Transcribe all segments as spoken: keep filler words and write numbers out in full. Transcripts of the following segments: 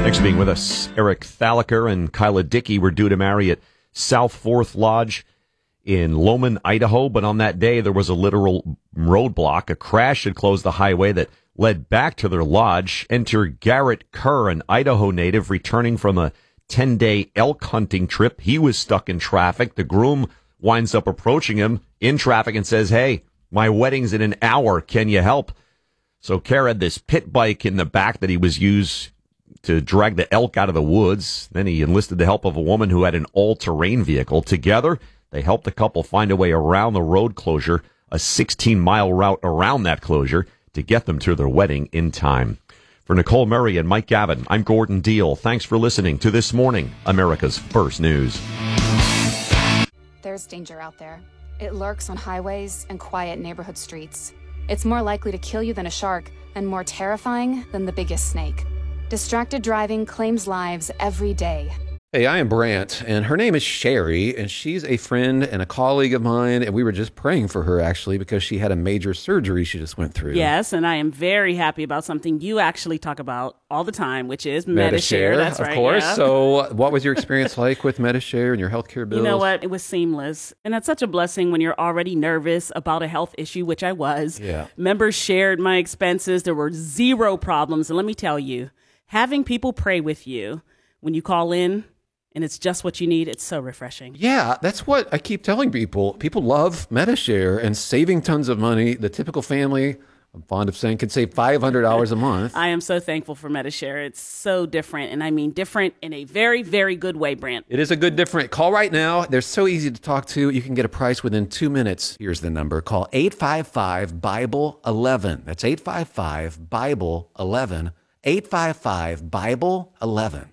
Thanks for being with us. Eric Thalacker and Kyla Dickey were due to marry at South Fourth Lodge in Loman, Idaho, but on that day there was a literal roadblock. A crash had closed the highway that led back to their lodge. Enter Garrett Kerr, an Idaho native returning from a ten-day elk hunting trip. He was stuck in traffic. The groom winds up approaching him in traffic and says, "Hey, my wedding's in an hour. Can you help?" So Kerr had this pit bike in the back that he was used to drag the elk out of the woods. Then he enlisted the help of a woman who had an all-terrain vehicle. Together, they helped the couple find a way around the road closure, a sixteen-mile route around that closure, to get them to their wedding in time. For Nicole Murray and Mike Gavin, I'm Gordon Deal. Thanks for listening to This Morning, America's First News. There's danger out there. It lurks on highways and quiet neighborhood streets. It's more likely to kill you than a shark and more terrifying than the biggest snake. Distracted driving claims lives every day. Hey, I am Brant, and her name is Sherry, and she's a friend and a colleague of mine, and we were just praying for her, actually, because she had a major surgery she just went through. Yes, and I am very happy about something you actually talk about all the time, which is Medi-Share. Medi-Share, That's of right, course. yeah. So what was your experience like with Medi-Share and your healthcare bills? You know what? It was seamless, and that's such a blessing when you're already nervous about a health issue, which I was. Yeah. Members shared my expenses. There were zero problems, and let me tell you, having people pray with you when you call in, and it's just what you need, it's so refreshing. Yeah, that's what I keep telling people. People love Medi-Share and saving tons of money. The typical family, I'm fond of saying, could save five hundred dollars a month. I am so thankful for Medi-Share. It's so different, and I mean different in a very, very good way, Brant. It is a good different. Call right now. They're so easy to talk to. You can get a price within two minutes. Here's the number. Call eight five five, Bible eleven. That's eight five five, Bible eleven. eight five five, Bible eleven.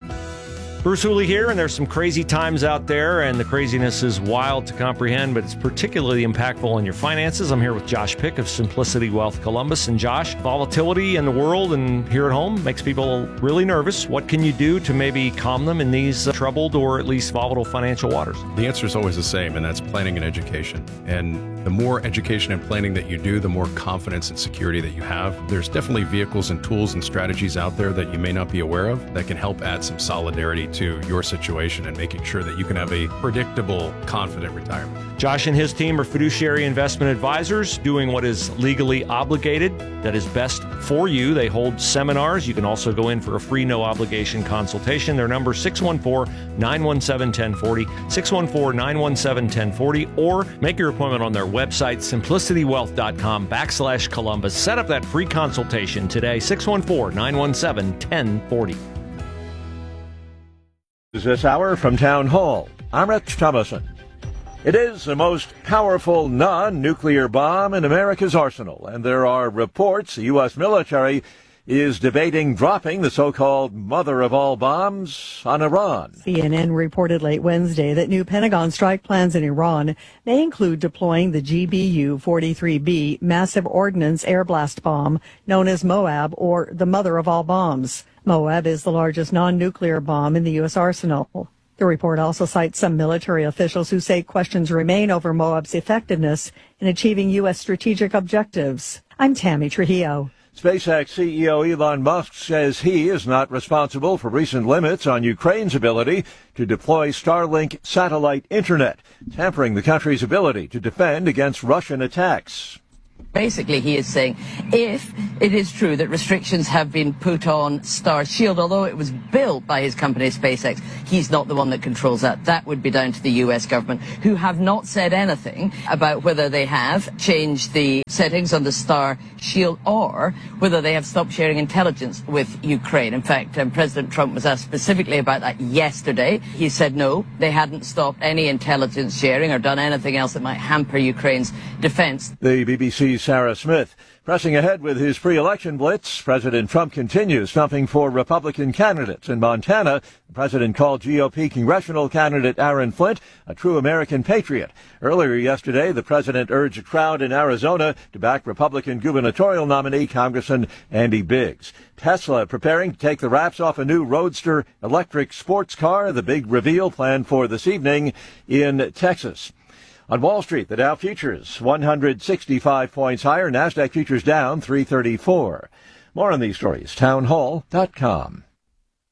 Bruce Hooley here, and there's some crazy times out there, and the craziness is wild to comprehend, but it's particularly impactful on your finances. I'm here with Josh Pick of Simplicity Wealth Columbus. And Josh, volatility in the world and here at home makes people really nervous. What can you do to maybe calm them in these uh, troubled or at least volatile financial waters? The answer is always the same, and that's planning and education. And the more education and planning that you do, the more confidence and security that you have. There's definitely vehicles and tools and strategies out there that you may not be aware of that can help add some solidarity to your situation and making sure that you can have a predictable, confident retirement. Josh and his team are fiduciary investment advisors doing what is legally obligated, that is best for you. They hold seminars. You can also go in for a free, no-obligation consultation. Their number is six one four, nine one seven, one zero four zero, six one four, nine one seven, one zero four zero, or make your appointment on their website, simplicity wealth dot com backslash Columbus. Set up that free consultation today, six one four, nine one seven, one zero four zero. This hour from Town Hall, I'm Rich Thomason. It is the most powerful non-nuclear bomb in America's arsenal, and there are reports the U S military is debating dropping the so-called mother of all bombs on Iran. C N N reported late Wednesday that new Pentagon strike plans in Iran may include deploying the G B U forty-three B massive ordnance air blast bomb known as MOAB, or the mother of all bombs. MOAB is the largest non-nuclear bomb in the U S arsenal. The report also cites some military officials who say questions remain over MOAB's effectiveness in achieving U S strategic objectives. I'm Tammy Trujillo. SpaceX C E O Elon Musk says he is not responsible for recent limits on Ukraine's ability to deploy Starlink satellite internet, tampering the country's ability to defend against Russian attacks. Basically, he is saying if it is true that restrictions have been put on Starshield, although it was built by his company SpaceX, he's not the one that controls that. That would be down to the U S government, who have not said anything about whether they have changed the settings on the Starshield or whether they have stopped sharing intelligence with Ukraine. In fact, um, President Trump was asked specifically about that yesterday. He said no, they hadn't stopped any intelligence sharing or done anything else that might hamper Ukraine's defense. The B B C's Sarah Smith. Pressing ahead with his pre-election blitz, President Trump continues stumping for Republican candidates. In Montana, the president called G O P congressional candidate Aaron Flint a true American patriot. Earlier yesterday, the president urged a crowd in Arizona to back Republican gubernatorial nominee Congressman Andy Biggs. Tesla preparing to take the wraps off a new Roadster electric sports car, the big reveal planned for this evening in Texas. On Wall Street, the Dow futures one hundred sixty-five points higher, NASDAQ futures down three thirty-four. More on these stories, town hall dot com.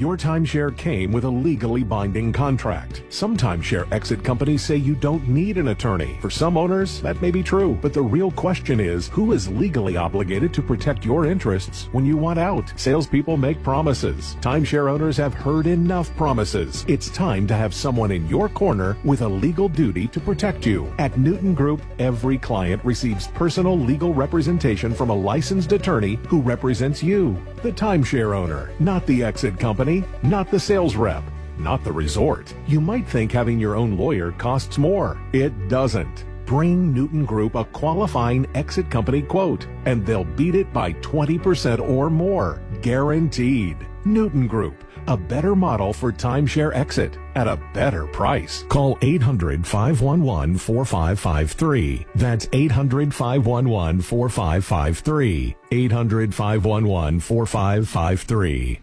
Your timeshare came with a legally binding contract. Some timeshare exit companies say you don't need an attorney. For some owners, that may be true, but the real question is, who is legally obligated to protect your interests when you want out? Salespeople make promises. Timeshare owners have heard enough promises. It's time to have someone in your corner with a legal duty to protect you. At Newton Group, every client receives personal legal representation from a licensed attorney who represents you, the timeshare owner, not the exit company, not the sales rep, not the resort. You might think having your own lawyer costs more. It doesn't. Bring Newton Group a qualifying exit company quote, and they'll beat it by twenty percent or more. Guaranteed. Newton Group, a better model for timeshare exit at a better price. Call eight hundred, five one one, four five five three. That's eight hundred, five one one, four five five three. eight hundred, five one one, four five five three.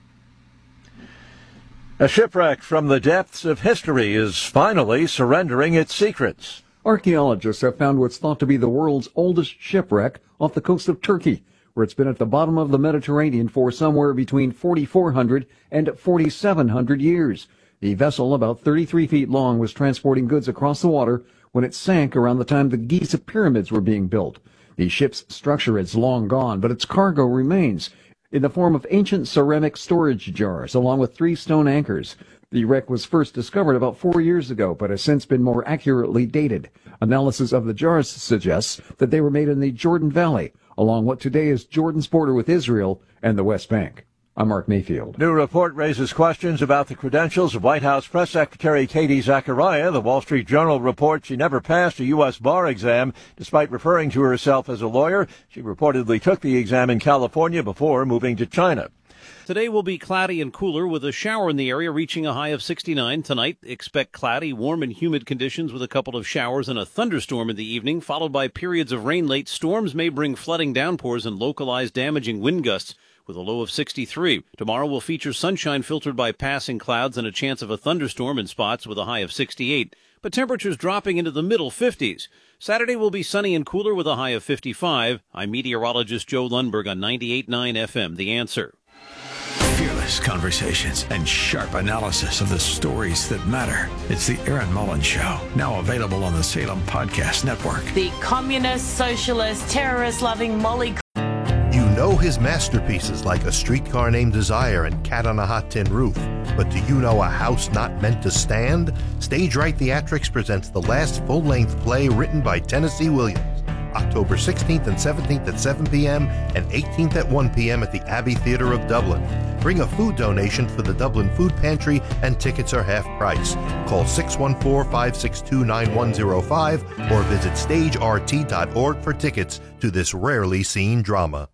A shipwreck from the depths of history is finally surrendering its secrets. Archaeologists have found what's thought to be the world's oldest shipwreck off the coast of Turkey, where it's been at the bottom of the Mediterranean for somewhere between forty-four hundred and forty-seven hundred years. The vessel, about thirty-three feet long, was transporting goods across the water when it sank around the time the Giza pyramids were being built. The ship's structure is long gone, but its cargo remains in the form of ancient ceramic storage jars, along with three stone anchors. The wreck was first discovered about four years ago, but has since been more accurately dated. Analysis of the jars suggests that they were made in the Jordan Valley, along what today is Jordan's border with Israel and the West Bank. I'm Mark Mayfield. New report raises questions about the credentials of White House Press Secretary Katie Zachariah. The Wall Street Journal reports she never passed a U S bar exam. Despite referring to herself as a lawyer, she reportedly took the exam in California before moving to China. Today will be cloudy and cooler with a shower in the area reaching a high of sixty-nine. Tonight, expect cloudy, warm and humid conditions with a couple of showers and a thunderstorm in the evening, followed by periods of rain late. Storms may bring flooding downpours and localized damaging wind gusts with a low of sixty-three. Tomorrow will feature sunshine filtered by passing clouds and a chance of a thunderstorm in spots with a high of sixty-eight. But temperatures dropping into the middle fifties. Saturday will be sunny and cooler with a high of fifty-five. I'm meteorologist Joe Lundberg on ninety-eight point nine F M, The Answer. Fearless conversations and sharp analysis of the stories that matter. It's the Aaron Mullins Show, now available on the Salem Podcast Network. The communist, socialist, terrorist-loving Molly. You know his masterpieces like A Streetcar Named Desire and Cat on a Hot Tin Roof. But do you know A House Not Meant to Stand? Stage Right Theatrics presents the last full-length play written by Tennessee Williams. October sixteenth and seventeenth at seven p.m. and eighteenth at one p.m. at the Abbey Theatre of Dublin. Bring a food donation for the Dublin Food Pantry and tickets are half price. Call six one four, five six two, nine one zero five or visit stage r t dot org for tickets to this rarely seen drama.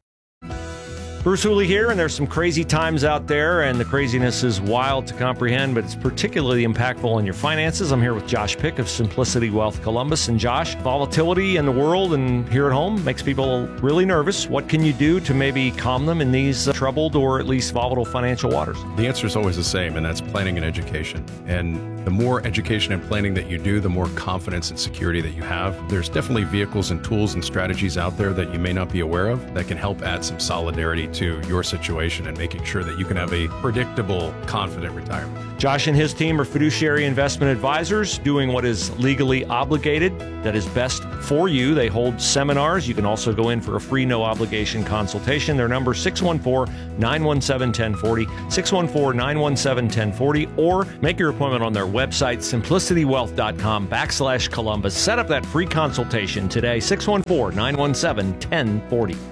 Bruce Hooley here, and there's some crazy times out there, and the craziness is wild to comprehend, but it's particularly impactful on your finances. I'm here with Josh Pick of Simplicity Wealth Columbus. And Josh, volatility in the world and here at home makes people really nervous. What can you do to maybe calm them in these uh, troubled or at least volatile financial waters? The answer is always the same, and that's planning and education. And the more education and planning that you do, the more confidence and security that you have. There's definitely vehicles and tools and strategies out there that you may not be aware of that can help add some solidarity to your situation and making sure that you can have a predictable, confident retirement. Josh and his team are fiduciary investment advisors doing what is legally obligated, that is best for you. They hold seminars. You can also go in for a free, no obligation consultation. Their number is six one four, nine one seven, one zero four zero, six one four, nine one seven, one zero four zero, or make your appointment on their website, simplicity wealth dot com backslash Columbus. Set up that free consultation today, six one four, nine one seven, one zero four zero.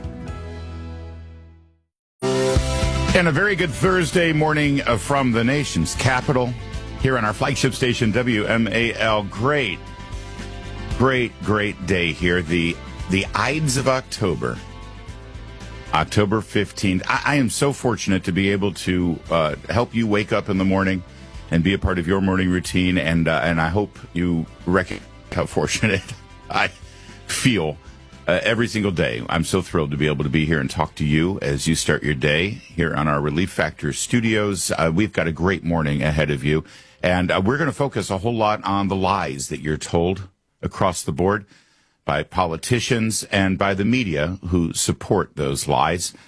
And a very good Thursday morning from the nation's capital here on our flagship station, W M A L. Great, great, great day here. The the Ides of October, October fifteenth. I, I am so fortunate to be able to uh, help you wake up in the morning and be a part of your morning routine. And, uh, and I hope you recognize how fortunate I feel. Uh, every single day. I'm so thrilled to be able to be here and talk to you as you start your day here on our Relief Factor studios. Uh, we've got a great morning ahead of you, and uh, we're going to focus a whole lot on the lies that you're told across the board by politicians and by the media who support those lies.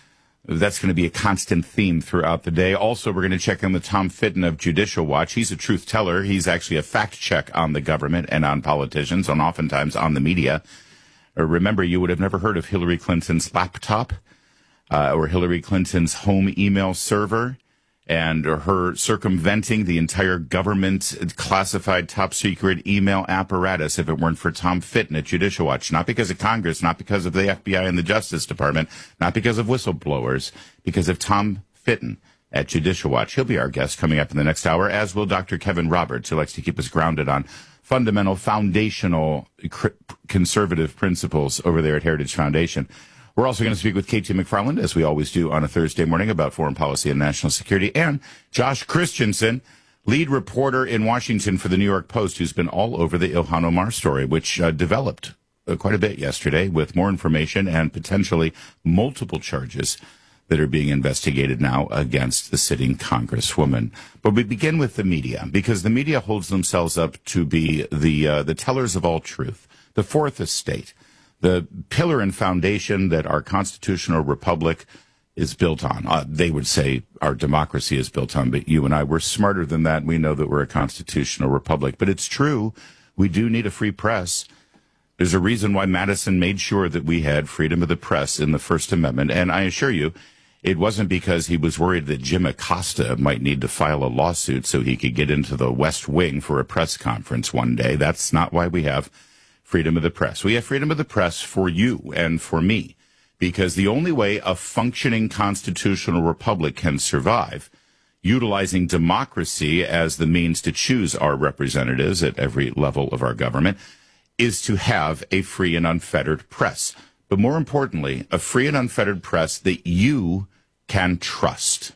That's going to be a constant theme throughout the day. Also, we're going to check in with Tom Fitton of Judicial Watch. He's a truth teller. He's actually a fact check on the government and on politicians, and oftentimes on the media. Uh, remember, you would have never heard of Hillary Clinton's laptop uh, or Hillary Clinton's home email server and or her circumventing the entire government classified top secret email apparatus if it weren't for Tom Fitton at Judicial Watch. Not because of Congress, not because of the F B I and the Justice Department, not because of whistleblowers, because of Tom Fitton at Judicial Watch. He'll be our guest coming up in the next hour, as will Doctor Kevin Roberts, who likes to keep us grounded on fundamental, foundational conservative principles over there at Heritage Foundation. We're also going to speak with Katie McFarland, as we always do on a Thursday morning, about foreign policy and national security, and Josh Christensen, lead reporter in Washington for the New York Post, who's been all over the Ilhan Omar story, which uh, developed uh, quite a bit yesterday with more information and potentially multiple charges that are being investigated now against the sitting congresswoman. But we begin with the media, because the media holds themselves up to be the uh, the tellers of all truth, the fourth estate, the pillar and foundation that our constitutional republic is built on. Uh, they would say our democracy is built on, but you and I, we're smarter than that. We know that we're a constitutional republic. But it's true, we do need a free press. There's a reason why Madison made sure that we had freedom of the press in the First Amendment. And I assure you, it wasn't because he was worried that Jim Acosta might need to file a lawsuit so he could get into the West Wing for a press conference one day. That's not why we have freedom of the press. We have freedom of the press for you and for me, because the only way a functioning constitutional republic can survive, utilizing democracy as the means to choose our representatives at every level of our government, is to have a free and unfettered press. But more importantly, a free and unfettered press that you can trust.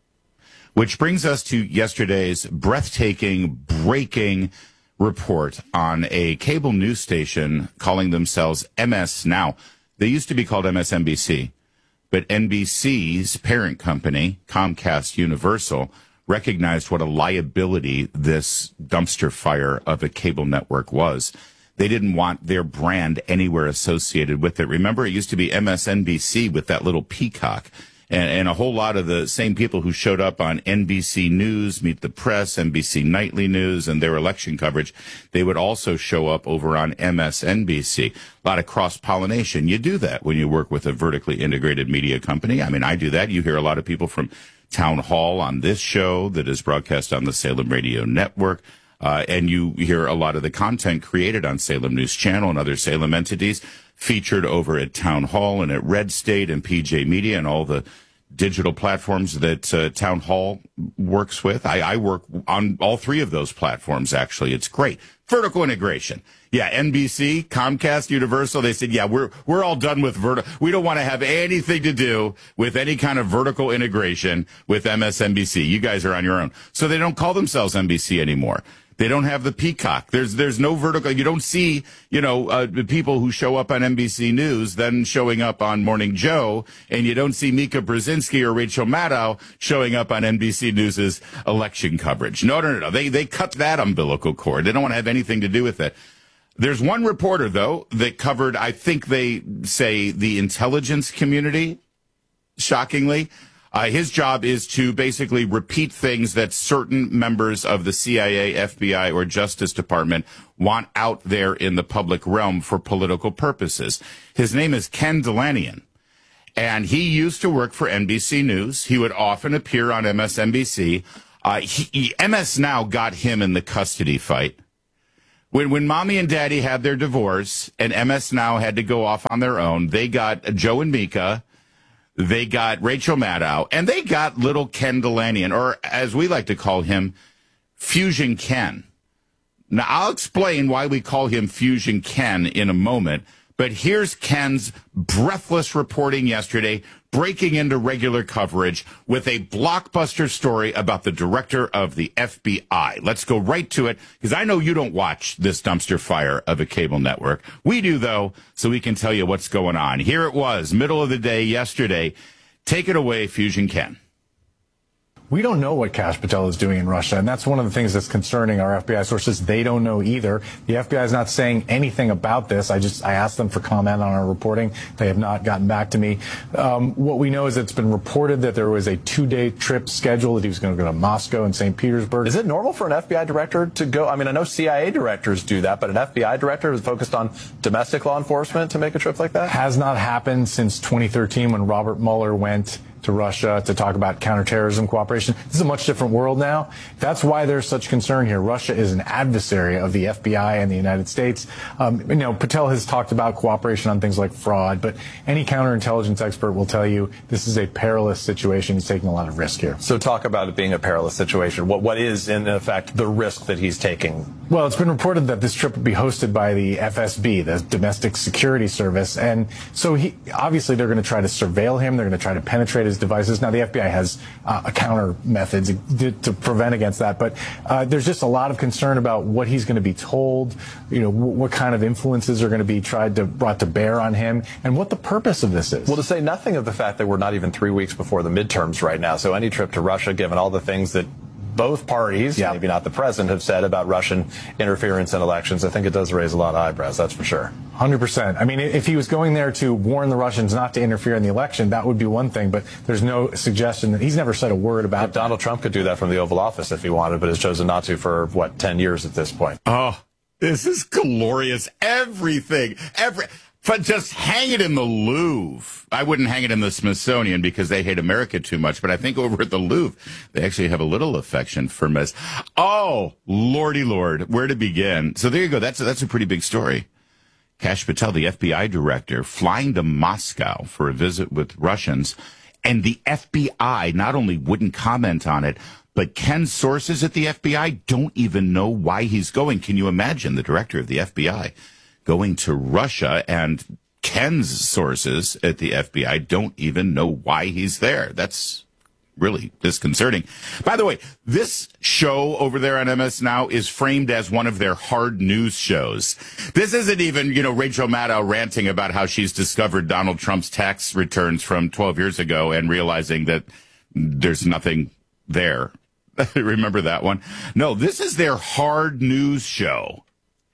Which brings us to yesterday's breathtaking, breaking report on a cable news station calling themselves M S Now. They used to be called M S N B C, but N B C's parent company, Comcast Universal, recognized what a liability this dumpster fire of a cable network was. They didn't want their brand anywhere associated with it. Remember, it used to be M S N B C with that little peacock. And, and a whole lot of the same people who showed up on N B C News, Meet the Press, N B C Nightly News, and their election coverage, they would also show up over on M S N B C. A lot of cross-pollination. You do that when you work with a vertically integrated media company. I mean, I do that. You hear a lot of people from Town Hall on this show that is broadcast on the Salem Radio Network. Uh, and you hear a lot of the content created on Salem News Channel and other Salem entities featured over at Town Hall and at Red State and P J Media and all the digital platforms that uh, Town Hall works with. I, I work on all three of those platforms, actually. It's great. Vertical integration. Yeah, N B C, Comcast, Universal, they said, yeah, we're we're all done with vertical. We don't want to have anything to do with any kind of vertical integration with M S N B C. You guys are on your own. So they don't call themselves N B C anymore. They don't have the peacock. There's there's no vertical. You don't see, you know, uh, people who show up on N B C News then showing up on Morning Joe, and you don't see Mika Brzezinski or Rachel Maddow showing up on N B C News's election coverage. No, no, no, no. They they cut that umbilical cord. They don't want to have anything to do with it. There's one reporter, though, that covered, I think they say, the intelligence community, shockingly. Uh, his job is to basically repeat things that certain members of the C I A, F B I, or Justice Department want out there in the public realm for political purposes. His name is Ken Dilanian, and he used to work for N B C News. He would often appear on M S N B C. Uh, he, he, M S Now got him in the custody fight. When when Mommy and Daddy had their divorce and M S Now had to go off on their own, they got Joe and Mika. They got Rachel Maddow, and they got little Ken Dilanian, or as we like to call him, Fusion Ken. Now, I'll explain why we call him Fusion Ken in a moment, but here's Ken's breathless reporting yesterday, breaking into regular coverage with a blockbuster story about the director of the F B I. Let's go right to it, because I know you don't watch this dumpster fire of a cable network. We do, though, so we can tell you what's going on. Here it was, middle of the day yesterday. Take it away, Fusion Ken. We don't know what Kash Patel is doing in Russia, and that's one of the things that's concerning our F B I sources. They don't know either. The F B I is not saying anything about this. I just I asked them for comment on our reporting. They have not gotten back to me. Um, what we know is it's been reported that there was a two-day trip scheduled, that he was going to go to Moscow and Saint Petersburg. Is it normal for an F B I director to go? I mean, I know C I A directors do that, but an F B I director is focused on domestic law enforcement to make a trip like that? Has not happened since twenty thirteen when Robert Mueller went to Russia to talk about counterterrorism cooperation. This is a much different world now. That's why there's such concern here. Russia is an adversary of the F B I and the United States. Um, you know, Patel has talked about cooperation on things like fraud, but any counterintelligence expert will tell you this is a perilous situation. He's taking a lot of risk here. So talk about it being a perilous situation. What What is, in effect, the risk that he's taking? Well, it's been reported that this trip will be hosted by the F S B, the Domestic Security Service. And so he obviously they're going to try to surveil him. They're going to try to penetrate his devices. Now, the F B I has uh, a counter methods to, to prevent against that. But uh, there's just a lot of concern about what he's going to be told, you know, w- what kind of influences are going to be tried to brought to bear on him, and what the purpose of this is. Well, to say nothing of the fact that we're not even three weeks before the midterms right now. So any trip to Russia, given all the things that both parties, yeah. maybe not the president, have said about Russian interference in elections, I think it does raise a lot of eyebrows, that's for sure. one hundred percent. I mean, if he was going there to warn the Russians not to interfere in the election, that would be one thing, but there's no suggestion that he's never said a word about it. Donald Trump could do that from the Oval Office if he wanted, but has chosen not to for, what, ten years at this point. Oh, this is glorious. Everything. Every... But just hang it in the Louvre. I wouldn't hang it in the Smithsonian because they hate America too much, but I think over at the Louvre, they actually have a little affection for Miss. Oh, Lordy Lord, where to begin? So there you go. That's a, that's a pretty big story. Kash Patel, the F B I director, flying to Moscow for a visit with Russians, and the F B I not only wouldn't comment on it, but Ken's sources at the F B I don't even know why he's going. Can you imagine the director of the F B I going to Russia, and Ken's sources at the F B I don't even know why he's there? That's really disconcerting. By the way, this show over there on M S Now is framed as one of their hard news shows. This isn't even, you know, Rachel Maddow ranting about how she's discovered Donald Trump's tax returns from twelve years ago and realizing that there's nothing there. Remember that one? No, this is their hard news show.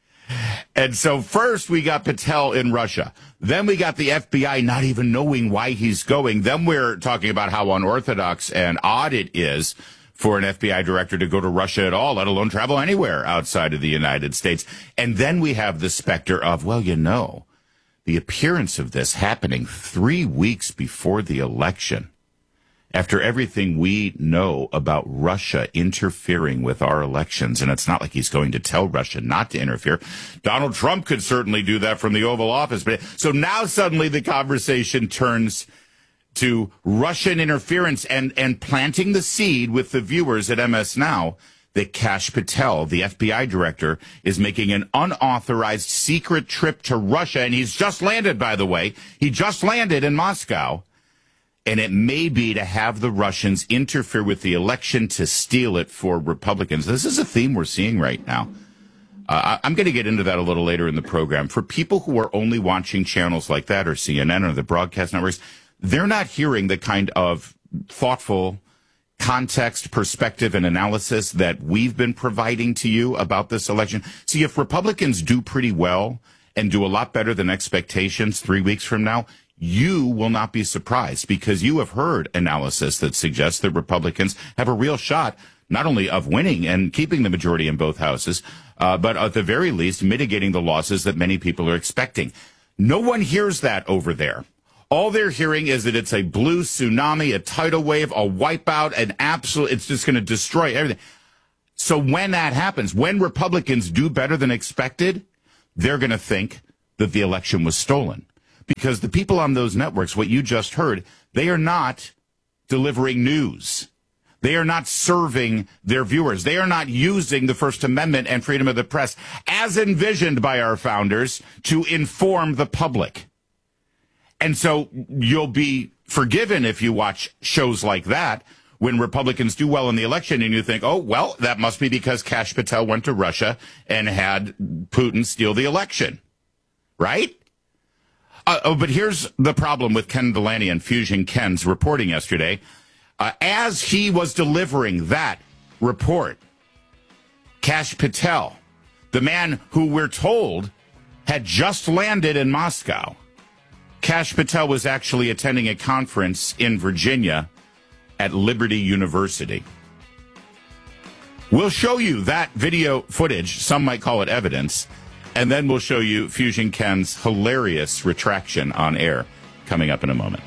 And so first we got Patel in Russia. Then we got the F B I not even knowing why he's going. Then we're talking about how unorthodox and odd it is for an F B I director to go to Russia at all, let alone travel anywhere outside of the United States. And then we have the specter of, well, you know, the appearance of this happening three weeks before the election. After everything we know about Russia interfering with our elections, and it's not like he's going to tell Russia not to interfere. Donald Trump could certainly do that from the Oval Office. But so now suddenly the conversation turns to Russian interference and, and planting the seed with the viewers at M S Now that Kash Patel, the F B I director, is making an unauthorized secret trip to Russia. And he's just landed, by the way. He just landed in Moscow. And it may be to have the Russians interfere with the election to steal it for Republicans. This is a theme we're seeing right now. Uh, I'm going to get into that a little later in the program. For people who are only watching channels like that or C N N or the broadcast networks, they're not hearing the kind of thoughtful context, perspective, and analysis that we've been providing to you about this election. See, if Republicans do pretty well and do a lot better than expectations three weeks from now, you will not be surprised because you have heard analysis that suggests that Republicans have a real shot not only of winning and keeping the majority in both houses, uh, but at the very least mitigating the losses that many people are expecting. No one hears that over there. All they're hearing is that it's a blue tsunami, a tidal wave, a wipeout, an absolute, it's just going to destroy everything. So when that happens, when Republicans do better than expected, they're going to think that the election was stolen. Because the people on those networks, what you just heard, they are not delivering news. They are not serving their viewers. They are not using the First Amendment and freedom of the press as envisioned by our founders to inform the public. And so you'll be forgiven if you watch shows like that when Republicans do well in the election and you think, oh, well, that must be because Kash Patel went to Russia and had Putin steal the election. Right? Uh, oh, but here's the problem with Ken Delaney and Fusion Ken's reporting yesterday. Uh, as he was delivering that report, Kash Patel, the man who we're told had just landed in Moscow, Kash Patel was actually attending a conference in Virginia at Liberty University. We'll show you that video footage, some might call it evidence, and then we'll show you Fusion Ken's hilarious retraction on air coming up in a moment.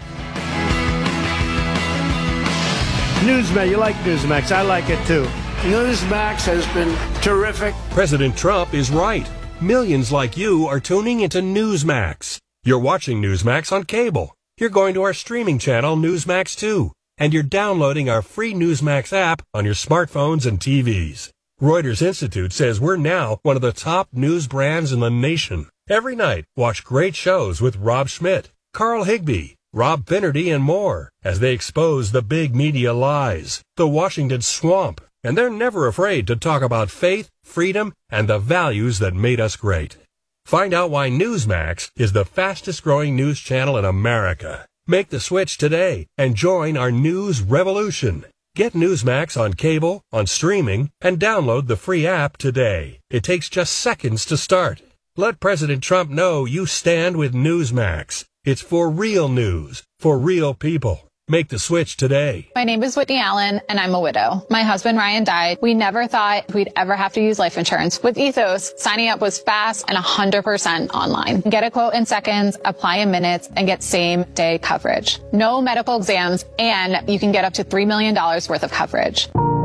Newsmax, you like Newsmax. I like it too. Newsmax has been terrific. President Trump is right. Millions like you are tuning into Newsmax. You're watching Newsmax on cable. You're going to our streaming channel, Newsmax two. And you're downloading our free Newsmax app on your smartphones and T Vs. Reuters Institute says we're now one of the top news brands in the nation. Every night, watch great shows with Rob Schmidt, Carl Higbie, Rob Finnerty, and more as they expose the big media lies, the Washington swamp. And they're never afraid to talk about faith, freedom, and the values that made us great. Find out why Newsmax is the fastest growing news channel in America. Make the switch today and join our news revolution. Get Newsmax on cable, on streaming, and download the free app today. It takes just seconds to start. Let President Trump know you stand with Newsmax. It's for real news, for real people. Make the switch today. My name is Whitney Allen, and I'm a widow. My husband, Ryan, died. We never thought we'd ever have to use life insurance. With Ethos, signing up was fast and one hundred percent online. Get a quote in seconds, apply in minutes, and get same-day coverage. No medical exams, and you can get up to three million dollars worth of coverage.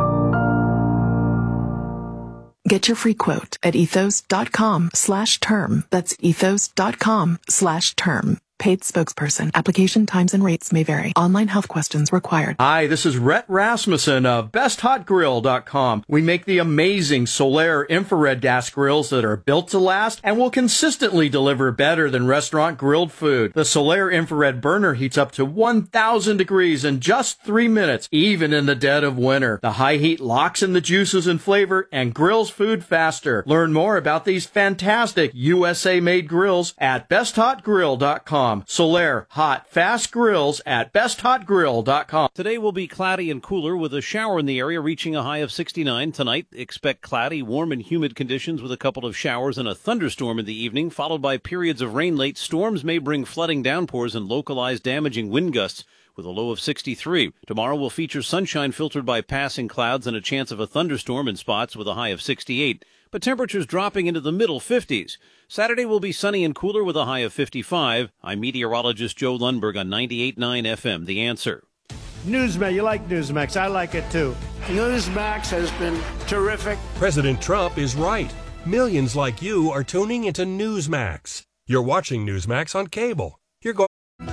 Get your free quote at ethos.com slash term. That's ethos.com slash term. Paid spokesperson. Application times and rates may vary. Online health questions required. Hi, this is Rhett Rasmussen of best hot grill dot com. We make the amazing Solaire infrared gas grills that are built to last and will consistently deliver better than restaurant grilled food. The Solaire infrared burner heats up to one thousand degrees in just three minutes, even in the dead of winter. The high heat locks in the juices and flavor and grills food faster. Learn more about these fantastic U S A-made grills at best hot grill dot com. Solaire, hot, fast grills at best hot grill dot com. Today will be cloudy and cooler with a shower in the area reaching a high of sixty-nine. Tonight, expect cloudy, warm and humid conditions with a couple of showers and a thunderstorm in the evening, followed by periods of rain late. Storms may bring flooding downpours and localized damaging wind gusts with a low of sixty-three. Tomorrow will feature sunshine filtered by passing clouds and a chance of a thunderstorm in spots with a high of sixty-eight. But temperatures dropping into the middle fifties. Saturday will be sunny and cooler with a high of fifty-five. I'm meteorologist Joe Lundberg on ninety-eight point nine F M, The Answer. Newsmax, you like Newsmax. I like it too. Newsmax has been terrific. President Trump is right. Millions like you are tuning into Newsmax. You're watching Newsmax on cable. You're going.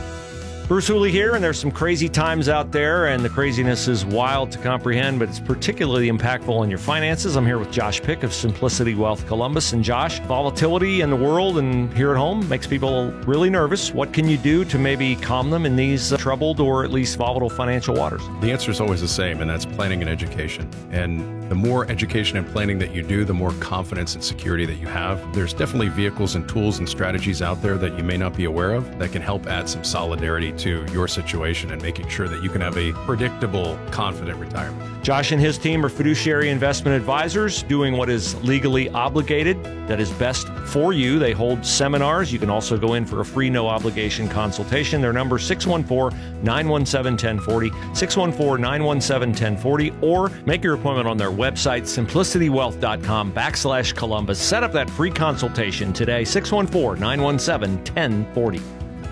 Bruce Hooley here, and there's some crazy times out there, and the craziness is wild to comprehend, but it's particularly impactful on your finances. I'm here with Josh Pick of Simplicity Wealth Columbus. And Josh, volatility in the world and here at home makes people really nervous. What can you do to maybe calm them in these uh, troubled or at least volatile financial waters? The answer is always the same, and that's planning and education. And the more education and planning that you do, the more confidence and security that you have. There's definitely vehicles and tools and strategies out there that you may not be aware of that can help add some solidarity to your situation and making sure that you can have a predictable, confident retirement. Josh and his team are fiduciary investment advisors doing what is legally obligated, that is best for you. They hold seminars. You can also go in for a free no-obligation consultation. Their number is six one four, nine one seven, one oh four oh, six one four, nine one seven, one oh four oh, or make your appointment on their website, simplicity wealth dot com backslash Columbus. Set up that free consultation today, six one four, nine one seven, one oh four oh.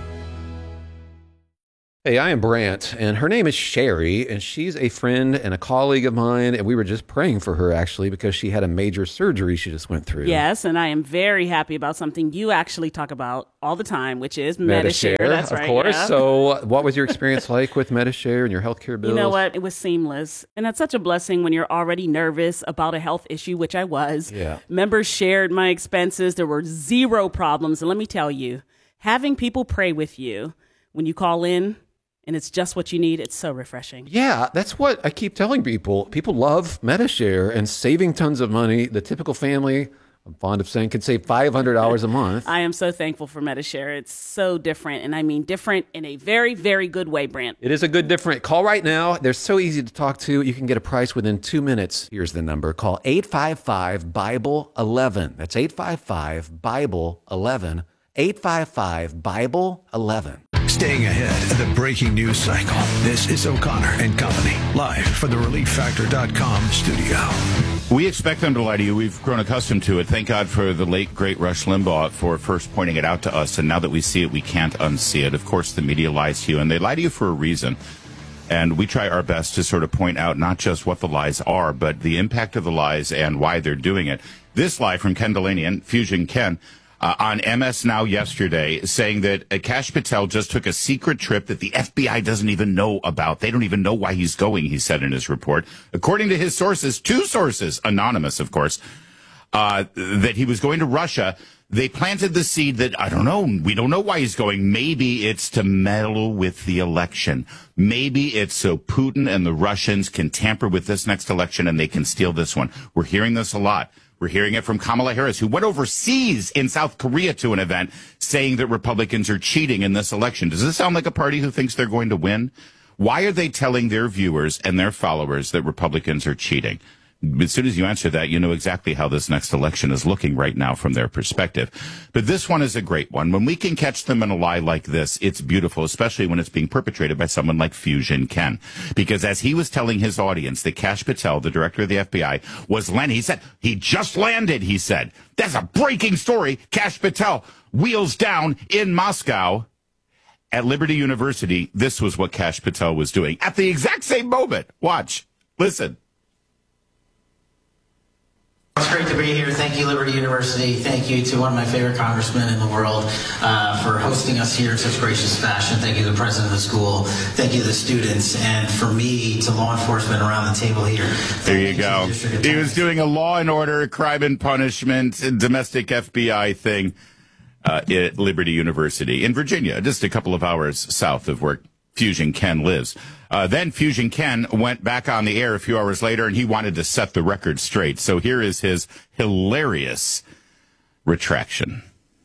Hey, I am Brant, and her name is Sherry, and she's a friend and a colleague of mine, and we were just praying for her, actually, because she had a major surgery she just went through. Yes, and I am very happy about something you actually talk about all the time, which is Medi-Share. Medi-Share, That's of right, course. yeah. So what was your experience like with Medi-Share and your healthcare bills? You know what? It was seamless, and that's such a blessing when you're already nervous about a health issue, which I was. Yeah. Members shared my expenses. There were zero problems, and let me tell you, having people pray with you when you call in, and it's just what you need. It's so refreshing. Yeah, that's what I keep telling people. People love Medi-Share and saving tons of money. The typical family I'm fond of saying can save five hundred dollars a month. I am so thankful for Medi-Share. It's so different, and I mean different in a very, very good way, Brant. It is a good different. Call right now. They're so easy to talk to. You can get a price within two minutes. Here's the number. Call eight five five, Bible eleven. That's eight five five, Bible eleven. eight five five, Bible eleven. Staying ahead of the breaking news cycle. This is O'Connor and Company, live from the relief factor dot com studio. We expect them to lie to you. We've grown accustomed to it. Thank God for the late, great Rush Limbaugh for first pointing it out to us. And now that we see it, we can't unsee it. Of course, the media lies to you, and they lie to you for a reason. And we try our best to sort of point out not just what the lies are, but the impact of the lies and why they're doing it. This lie from Ken Dilanian, Fusion Ken, Uh, on M S Now yesterday, saying that uh, Kash Patel just took a secret trip that the F B I doesn't even know about. They don't even know why he's going, he said in his report. According to his sources, two sources, anonymous, of course, uh, that he was going to Russia. They planted the seed that, I don't know, we don't know why he's going. Maybe it's to meddle with the election. Maybe it's so Putin and the Russians can tamper with this next election and they can steal this one. We're hearing this a lot. We're hearing it from Kamala Harris, who went overseas in South Korea to an event saying that Republicans are cheating in this election. Does this sound like a party who thinks they're going to win? Why are they telling their viewers and their followers that Republicans are cheating? As soon as you answer that, you know exactly how this next election is looking right now from their perspective. But this one is a great one. When we can catch them in a lie like this, it's beautiful, especially when it's being perpetrated by someone like Fusion Ken. Because as he was telling his audience that Kash Patel, the director of the F B I, was landing, he said, he just landed, he said. That's a breaking story. Kash Patel, wheels down in Moscow. At Liberty University, this was what Kash Patel was doing at the exact same moment. Watch. Listen. It's great to be here. Thank you, Liberty University. Thank you to one of my favorite congressmen in the world uh, for hosting us here in such gracious fashion. Thank you to the president of the school. Thank you to the students. And for me, to law enforcement around the table here. There you go. He was doing a law and order, crime and punishment, domestic F B I thing uh, at Liberty University in Virginia, just a couple of hours south of where Fusion Ken lives. Uh, then Fusion Ken went back on the air a few hours later, and he wanted to set the record straight. So here is his hilarious retraction.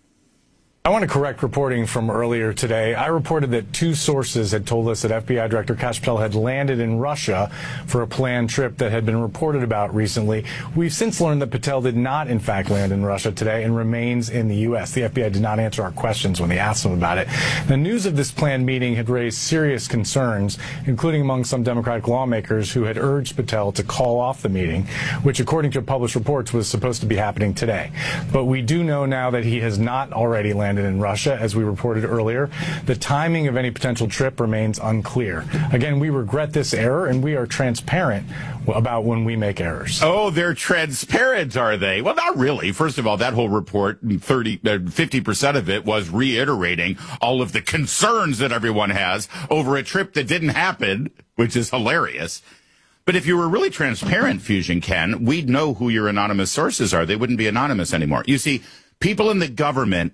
I want to correct reporting from earlier today. I reported that two sources had told us that F B I Director Kash Patel had landed in Russia for a planned trip that had been reported about recently. We've since learned that Patel did not, in fact, land in Russia today and remains in the U S. The F B I did not answer our questions when they asked them about it. The news of this planned meeting had raised serious concerns, including among some Democratic lawmakers who had urged Patel to call off the meeting, which, according to published reports, was supposed to be happening today. But we do know now that he has not already landed in Russia, as we reported earlier. The timing of any potential trip remains unclear. Again, we regret this error, and we are transparent about when we make errors. Oh, they're transparent, are they? Well, not really. First of all, that whole report, thirty, fifty percent of it was reiterating all of the concerns that everyone has over a trip that didn't happen, which is hilarious. But if you were really transparent, Fusion Ken, we'd know who your anonymous sources are. They wouldn't be anonymous anymore. You see, people in the government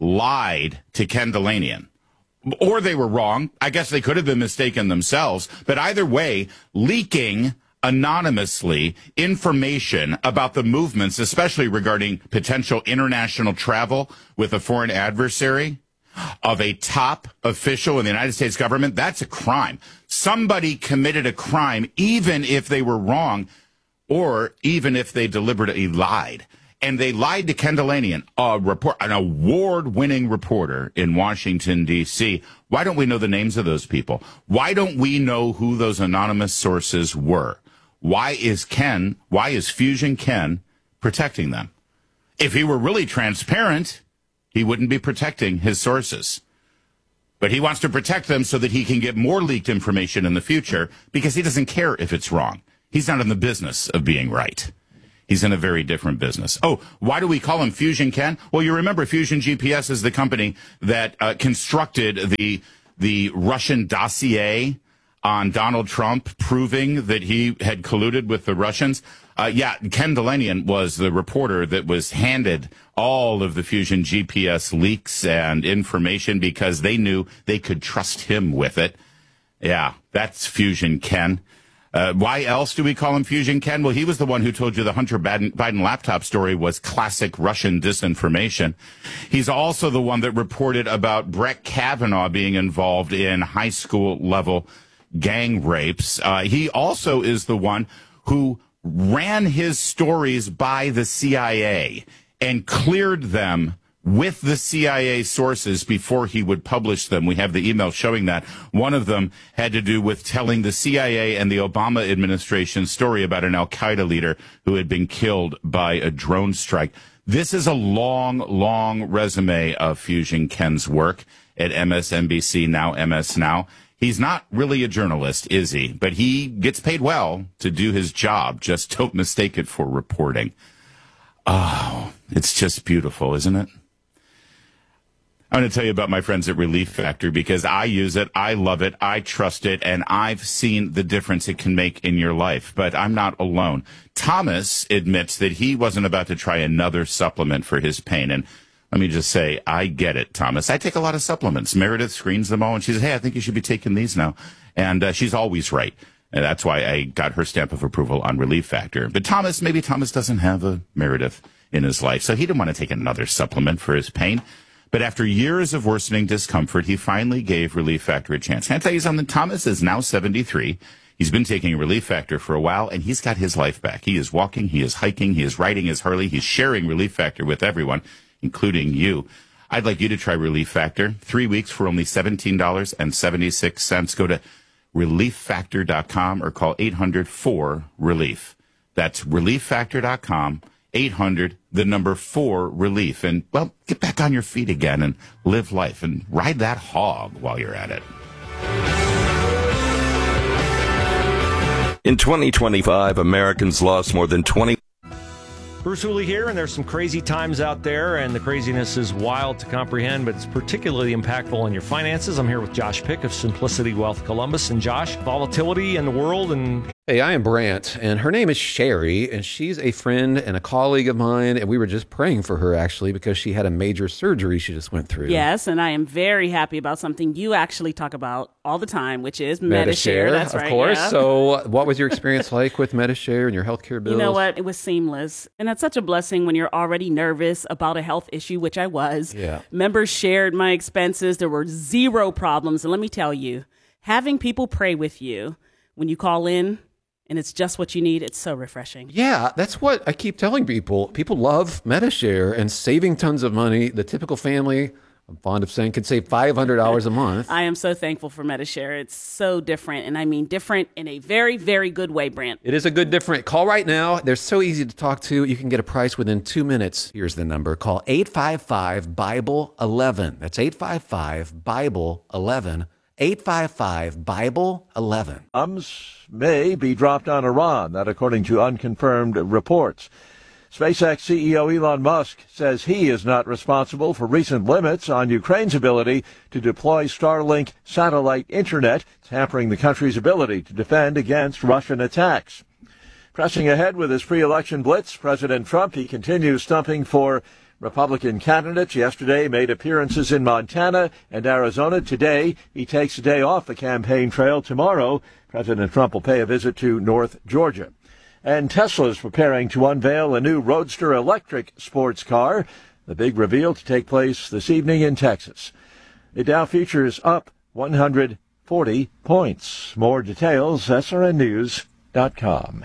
lied to Ken Dilanian. Or they were wrong. I guess they could have been mistaken themselves. But either way, leaking anonymously information about the movements, especially regarding potential international travel with a foreign adversary of a top official in the United States government, that's a crime. Somebody committed a crime, even if they were wrong, or even if they deliberately lied. And they lied to Ken Dilanian, a report, an award-winning reporter in Washington, D C Why don't we know the names of those people? Why don't we know who those anonymous sources were? Why is Ken, why is Fusion Ken protecting them? If he were really transparent, he wouldn't be protecting his sources. But he wants to protect them so that he can get more leaked information in the future because he doesn't care if it's wrong. He's not in the business of being right. He's in a very different business. Oh, why do we call him Fusion Ken? Well, you remember Fusion G P S is the company that uh, constructed the the Russian dossier on Donald Trump, proving that he had colluded with the Russians. Uh, yeah, Ken Dilanian was the reporter that was handed all of the Fusion G P S leaks and information because they knew they could trust him with it. Yeah, that's Fusion Ken. Uh, why else do we call him Fusion Ken? Well, he was the one who told you the Hunter Biden, Biden laptop story was classic Russian disinformation. He's also the one that reported about Brett Kavanaugh being involved in high school level gang rapes. Uh, he also is the one who ran his stories by the C I A and cleared them with the C I A sources before he would publish them. We have the email showing that. One of them had to do with telling the C I A and the Obama administration story about an Al-Qaeda leader who had been killed by a drone strike. This is a long, long resume of Fusion Ken's work at M S N B C, now M S Now. He's not really a journalist, is he? But he gets paid well to do his job. Just don't mistake it for reporting. Oh, it's just beautiful, isn't it? I'm going to tell you about my friends at Relief Factor because I use it, I love it, I trust it, and I've seen the difference it can make in your life. But I'm not alone. Thomas admits that he wasn't about to try another supplement for his pain. And let me just say, I get it, Thomas. I take a lot of supplements. Meredith screens them all, and she says, hey, I think you should be taking these now. And uh, she's always right. And that's why I got her stamp of approval on Relief Factor. But Thomas, maybe Thomas doesn't have a Meredith in his life, so he didn't want to take another supplement for his pain. But after years of worsening discomfort, he finally gave Relief Factor a chance. Can I tell you something? Thomas is now seventy-three. He's been taking Relief Factor for a while, and he's got his life back. He is walking, he is hiking, he is riding his Harley, he's sharing Relief Factor with everyone, including you. I'd like you to try Relief Factor. Three weeks for only seventeen dollars and seventy-six cents. Go to relief factor dot com or call eight hundred four relief. That's relief factor dot com. eight hundred, the number four, relief. And, well, get back on your feet again and live life and ride that hog while you're at it. In twenty twenty-five, Americans lost more than twenty. Bruce Hooley here, and there's some crazy times out there, and the craziness is wild to comprehend, but it's particularly impactful on your finances. I'm here with Josh Pick of Simplicity Wealth Columbus. And Josh, volatility in the world and... Hey, I am Brant, and her name is Sherry, and she's a friend and a colleague of mine, and we were just praying for her, actually, because she had a major surgery she just went through. Yes, and I am very happy about something you actually talk about all the time, which is Medi-Share. Medi-Share, That's of right, course. yeah. So what was your experience like with Medi-Share and your healthcare bills? You know what? It was seamless. And that's such a blessing when you're already nervous about a health issue, which I was. Yeah. Members shared my expenses. There were zero problems. And let me tell you, having people pray with you when you call in, and it's just what you need, it's so refreshing. Yeah, that's what I keep telling people. People love Medi-Share and saving tons of money. The typical family, I'm fond of saying, can save five hundred dollars a month. I am so thankful for Medi-Share. It's so different, and I mean different in a very, very good way, Brant. It is a good different. Call right now. They're so easy to talk to. You can get a price within two minutes. Here's the number. Call eight five five, Bible eleven. That's eight five five, Bible eleven. eight five five, Bible eleven. Bombs may be dropped on Iran, that according to unconfirmed reports. SpaceX C E O Elon Musk says he is not responsible for recent limits on Ukraine's ability to deploy Starlink satellite internet. It's hampering the country's ability to defend against Russian attacks. Pressing ahead with his pre-election blitz, President Trump, he continues stumping for Republican candidates. Yesterday made appearances in Montana and Arizona. Today, he takes a day off the campaign trail. Tomorrow, President Trump will pay a visit to North Georgia. And Tesla is preparing to unveil a new Roadster electric sports car. The big reveal to take place this evening in Texas. It now features up one hundred forty points. More details, S R N news dot com.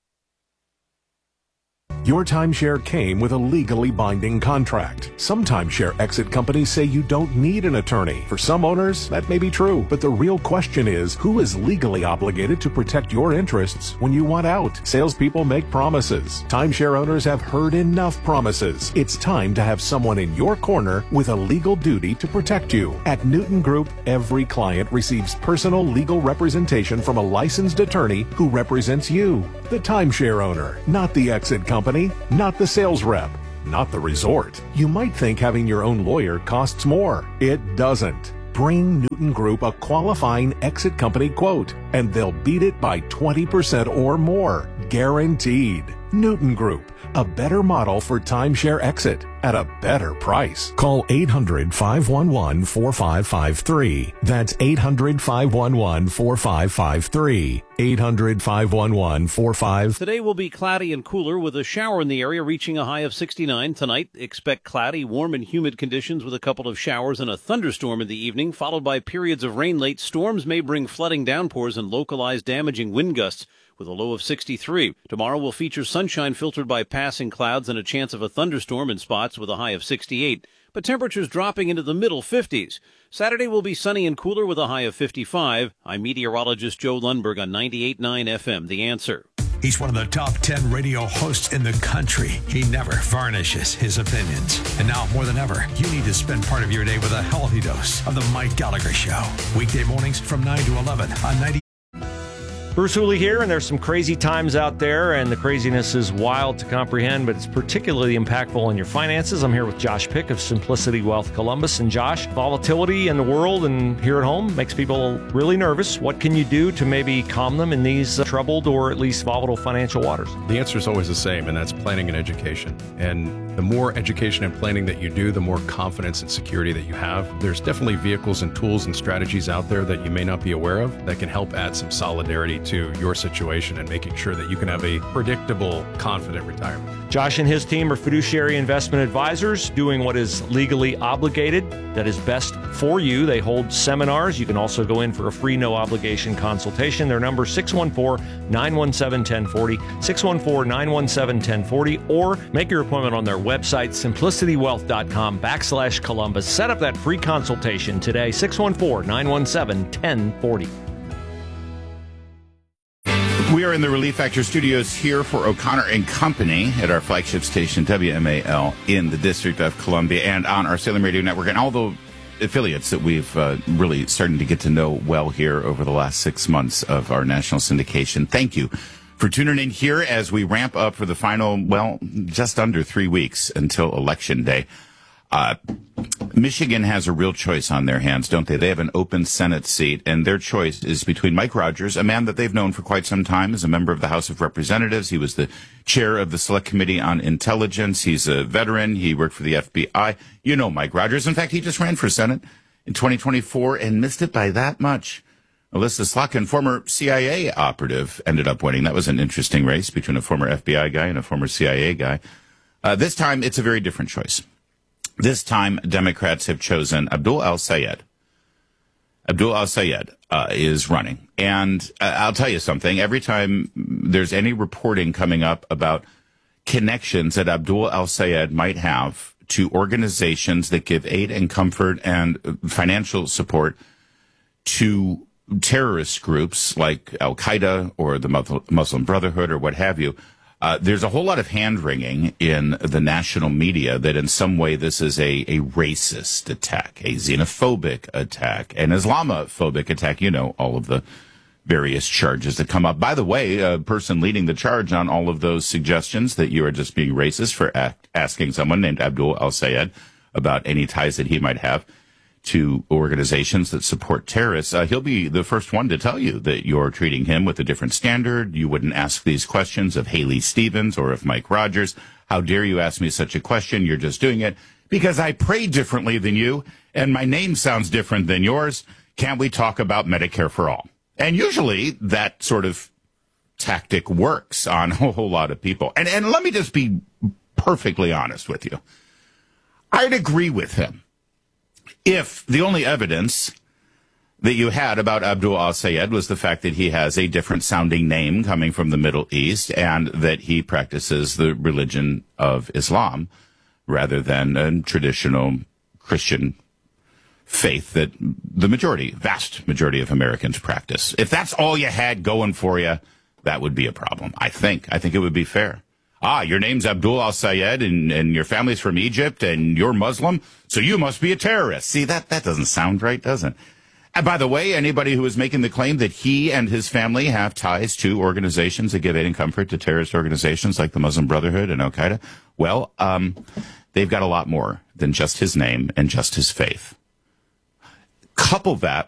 Your timeshare came with a legally binding contract. Some timeshare exit companies say you don't need an attorney. For some owners, that may be true. But the real question is, who is legally obligated to protect your interests when you want out? Salespeople make promises. Timeshare owners have heard enough promises. It's time to have someone in your corner with a legal duty to protect you. At Newton Group, every client receives personal legal representation from a licensed attorney who represents you, the timeshare owner, not the exit company. Not the sales rep, not the resort. You might think having your own lawyer costs more. It doesn't. Bring Newton Group a qualifying exit company quote, and they'll beat it by twenty percent or more. Guaranteed. Newton Group, a better model for timeshare exit. at a better price. Call eight hundred, five one one, four five five three. That's eight hundred, five one one, four five five three. eight hundred, five one one, four five. Today will be cloudy and cooler with a shower in the area reaching a high of sixty-nine. Tonight, expect cloudy, warm and humid conditions with a couple of showers and a thunderstorm in the evening, followed by periods of rain late. Storms may bring flooding downpours and localized damaging wind gusts with a low of sixty-three. Tomorrow will feature sunshine filtered by passing clouds and a chance of a thunderstorm in spots with a high of sixty-eight. But temperatures dropping into the middle fifties. Saturday will be sunny and cooler with a high of fifty-five. I'm meteorologist Joe Lundberg on ninety-eight point nine F M, The Answer. He's one of the top ten radio hosts in the country. He never varnishes his opinions. And now, more than ever, you need to spend part of your day with a healthy dose of The Mike Gallagher Show. Weekday mornings from nine to eleven on ninety. Bruce Hooley here, and there's some crazy times out there, and the craziness is wild to comprehend, but it's particularly impactful on your finances. I'm here with Josh Pick of Simplicity Wealth Columbus. And Josh, volatility in the world and here at home makes people really nervous. What can you do to maybe calm them in these uh, troubled or at least volatile financial waters? The answer is always the same, and that's planning and education. And the more education and planning that you do, the more confidence and security that you have. There's definitely vehicles and tools and strategies out there that you may not be aware of that can help add some solidarity to your situation and making sure that you can have a predictable, confident retirement. Josh and his team are fiduciary investment advisors doing what is legally obligated, that is best for you. They hold seminars. You can also go in for a free, no obligation consultation. Their number six one four, nine one seven, one oh four oh, six one four, nine one seven, one oh four oh, or make your appointment on their website, simplicitywealth.com backslash Columbus. Set up that free consultation today, six one four, nine one seven, one oh four oh. We are in the Relief Factor studios here for O'Connor and Company at our flagship station, W M A L, in the District of Columbia, and on our Salem Radio Network, and all the affiliates that we've uh, really starting to get to know well here over the last six months of our national syndication. Thank you for tuning in here as we ramp up for the final, well, just under three weeks until Election Day. Uh, Michigan has a real choice on their hands, don't they? They have an open Senate seat, and their choice is between Mike Rogers, a man that they've known for quite some time as a member of the House of Representatives. He was the chair of the Select Committee on Intelligence. He's a veteran. He worked for the F B I. You know Mike Rogers. In fact, he just ran for Senate in twenty twenty-four and missed it by that much. Alyssa Slotkin, former C I A operative, ended up winning. That was an interesting race between a former F B I guy and a former C I A guy. Uh, this time, it's a very different choice. This time, Democrats have chosen Abdul al-Sayed. Abdul al-Sayed uh, is running. And uh, I'll tell you something. Every time there's any reporting coming up about connections that Abdul al-Sayed might have to organizations that give aid and comfort and financial support to terrorist groups like Al-Qaeda or the Muslim Brotherhood or what have you, Uh, there's a whole lot of hand-wringing in the national media that in some way this is a, a racist attack, a xenophobic attack, an Islamophobic attack. You know, all of the various charges that come up. By the way, a person leading the charge on all of those suggestions that you are just being racist for a- asking someone named Abdul al-Sayed about any ties that he might have to organizations that support terrorists, uh, he'll be the first one to tell you that you're treating him with a different standard. You wouldn't ask these questions of Haley Stevens or of Mike Rogers. How dare you ask me such a question? You're just doing it because I pray differently than you, and my name sounds different than yours. Can't we talk about Medicare for all? And usually that sort of tactic works on a whole lot of people. And, and let me just be perfectly honest with you. I'd agree with him if the only evidence that you had about Abdul al-Sayed was the fact that he has a different sounding name coming from the Middle East and that he practices the religion of Islam rather than a traditional Christian faith that the majority, vast majority of Americans practice. If that's all you had going for you, that would be a problem. I think. I think it would be fair. Ah, your name's Abdul al-Sayed and, and your family's from Egypt and you're Muslim, so you must be a terrorist. See, that, that doesn't sound right, does it? And by the way, anybody who is making the claim that he and his family have ties to organizations that give aid and comfort to terrorist organizations like the Muslim Brotherhood and Al-Qaeda, well, um, they've got a lot more than just his name and just his faith. Couple that